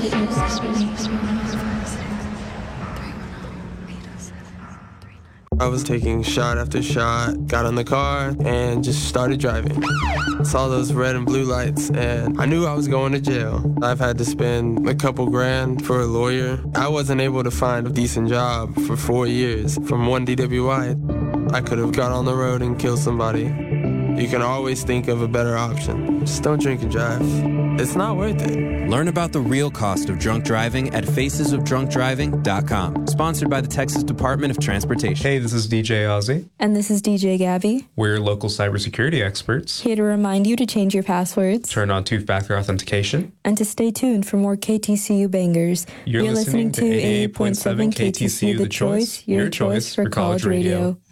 I was taking shot after shot, got in the car, and just started driving. Saw those red and blue lights, and I knew I was going to jail. I've had to spend a couple grand for a lawyer. I wasn't able to find a decent job for 4 years. From one DWI, I could have got on the road and killed somebody. You can always think of a better option. Just don't drink and drive. It's not worth it. Learn about the real cost of drunk driving at facesofdrunkdriving.com. Sponsored by the Texas Department of Transportation. Hey, this is DJ Ozzy. And this is DJ Gabby. We're local cybersecurity experts. Here to remind you to change your passwords, turn on two-factor authentication, and to stay tuned for more KTCU bangers. You're listening to 88.7 KTCU, The Choice, your choice for college radio.